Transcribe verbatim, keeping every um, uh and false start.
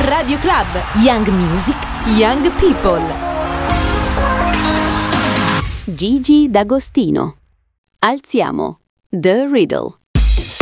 Radio Club, Young Music, Young People. Gigi D'Agostino. Alziamo The Riddle.